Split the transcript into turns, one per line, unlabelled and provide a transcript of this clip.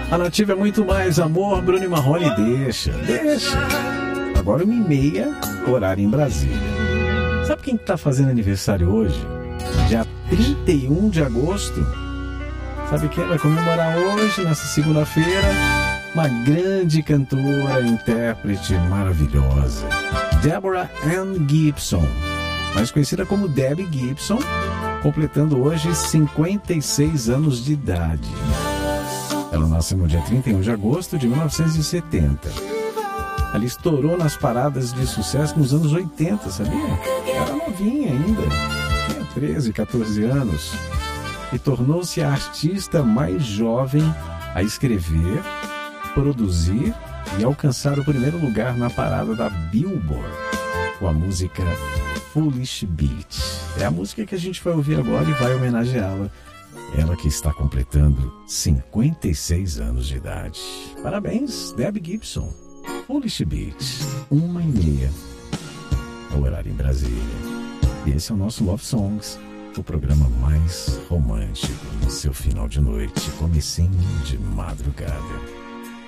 A Nativa é muito mais amor, Bruno e Marrone, deixa. Agora 1h30, horário em Brasília. Sabe quem está fazendo aniversário hoje? Dia 31 de agosto. Sabe quem vai comemorar hoje, nessa segunda-feira? Uma grande cantora, intérprete maravilhosa. Deborah Ann Gibson, mais conhecida como Debbie Gibson, completando hoje 56 anos de idade. Ela nasceu no dia 31 de agosto de 1970. Ela estourou nas paradas de sucesso nos anos 80, sabia? Era novinha ainda, tinha 13, 14 anos. E tornou-se a artista mais jovem a escrever, produzir e alcançar o primeiro lugar na parada da Billboard com a música Foolish Beat. É a música que a gente vai ouvir agora e vai homenageá-la. Ela que está completando 56 anos de idade. Parabéns, Debbie Gibson. Foolish Beat, 1h30, o horário em Brasília. E esse é o nosso Love Songs, o programa mais romântico no seu final de noite, comecinho de madrugada.